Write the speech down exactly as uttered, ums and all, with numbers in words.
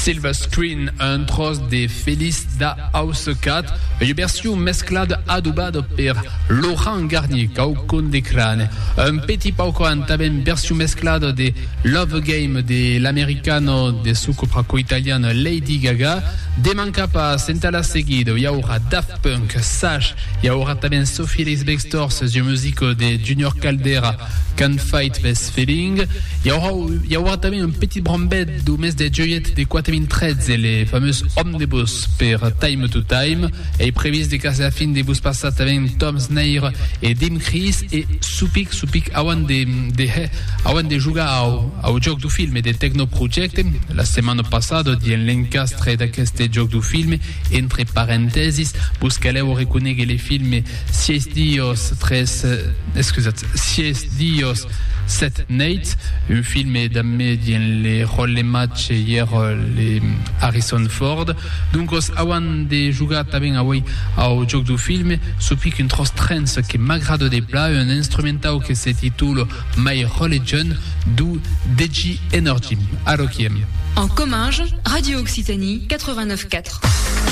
Silver Screen, un tros de Feliz da House Cat, une version mesclade adobado per Laurent Garnier, Caucon de Crane, un petit pauco antaben version mesclade de Love Game de l'americano de su copraco italiano Lady Gaga, de mancapa sentala seguido, y aura Daft Punk, Sash, y aura taben Sophie Ellis Stores, du musico de Junior Caldera, Can't Fight This Feeling, y aura, y aura taben un petit brambet du mes de Joyette de quatre mille treize, les fameuses Omnibus per Time to Time, et prévise de casser la fin de bus passat taben Tom Snair et Dim Chris, et Supic, Supic, awan de, de, awan de jugar au, au joc du film et de Techno Project, la semaine passada, di l'encastre d'aqueste joc du film, entre parenthesis, buscaleu reconègue les films Sies Dios, tres, excusate, Sies Dios, Set Nights, un film d'amme dans les rôles de match hier les Harrison Ford. Donc os awan de jugar taben away au joc du film, supic une tros trance que m'agrade de plat, un instrumental que se titule My Religion du D J Energy. Alokiem. En Comminges, Radio Occitanie quatre-vingt-neuf quatre.